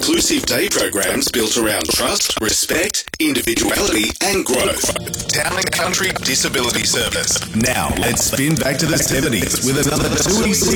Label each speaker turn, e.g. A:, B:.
A: inclusive day programs built around trust, respect, individuality and growth.
B: Town and Country Disability Service.
C: Now, let's spin back to the 70s with another 2EC